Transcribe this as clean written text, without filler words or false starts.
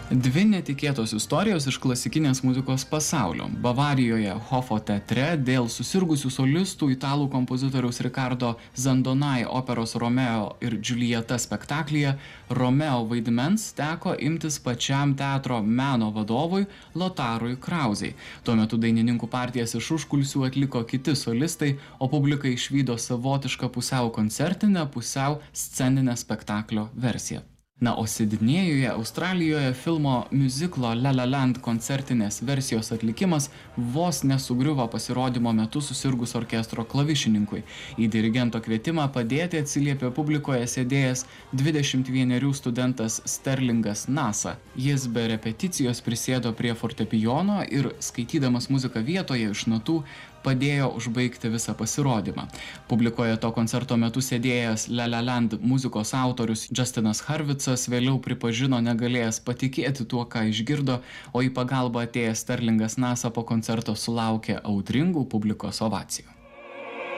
Dvi netikėtos istorijos iš klasikinės muzikos pasaulio. Bavarijoje Hofo teatre dėl susirgusių solistų italų kompozitoriaus Ricardo Zandonai operos Romeo ir Džiuljeta spektaklyje Romeo vaidmens teko imtis pačiam teatro meno vadovui Lotarui Krauzei. Tuo metu dainininkų partijas iš užkulisių atliko kiti solistai, o publika išvydo savotišką pusiau koncertinę, pusiau sceninę spektaklio versiją. Na, o Sidnėjuje, Australijoje filmo miuziklo La La Land koncertinės versijos atlikimas vos nesugriuvo pasirodymo metu susirgus orkestro klavišininkui. Į dirigento kvietimą padėti atsiliepė publikoje sėdėjęs 21 studentas Sterlingas Nasa. Jis be repeticijos prisėdo prie fortepijono ir, skaitydamas muziką vietoje iš natų, padėjo užbaigti visą pasirodymą. Publikoje to koncerto metu sėdėjęs La La Land muzikos autorius Justinas Hurwitzas vėliau pripažino negalėjęs patikėti tuo, ką išgirdo, o į pagalbą atėjęs Sterlingas Nasa po koncerto sulaukė audringų publikos ovacijų.